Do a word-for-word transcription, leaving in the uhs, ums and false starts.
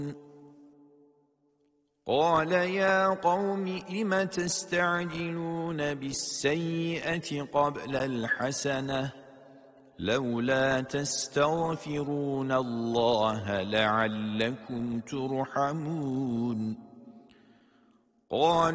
قال يا قوم لم تستعجلون بالسيئة قبل الحسنة لولا تستغفرون الله لعلكم ترحمون قال